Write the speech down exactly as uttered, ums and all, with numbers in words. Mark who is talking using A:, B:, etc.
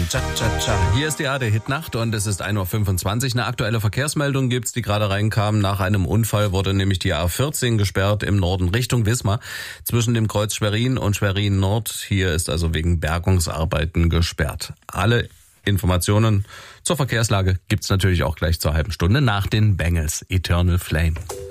A: Cha, cha, cha. Hier ist die A D-Hit-Nacht und es ist ein Uhr fünfundzwanzig. Eine aktuelle Verkehrsmeldung gibt's, die gerade reinkam. Nach einem Unfall wurde nämlich die A vierzehn gesperrt im Norden Richtung Wismar zwischen dem Kreuz Schwerin und Schwerin Nord. Hier ist also wegen Bergungsarbeiten gesperrt. Alle Informationen zur Verkehrslage gibt's natürlich auch gleich zur halben Stunde nach den Bangles. Eternal Flame.